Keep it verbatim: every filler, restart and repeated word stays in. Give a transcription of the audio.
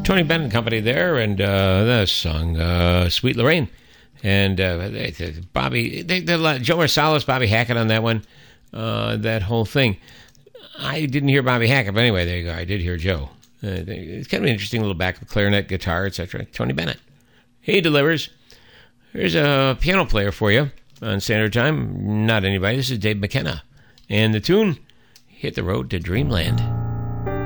Tony Bennett and Company there, and uh, the song uh, Sweet Lorraine. And uh, they, they, Bobby, they, they, Joe Marsalis, Bobby Hackett on that one, uh, that whole thing. I didn't hear Bobby Hackett, but anyway, there you go. I did hear Joe. Uh, it's kind of an interesting little backup clarinet, guitar, et cetera. Tony Bennett. He delivers. Here's a piano player for you on Standard Time. Not anybody. This is Dave McKenna. And the tune, Hit the Road to Dreamland.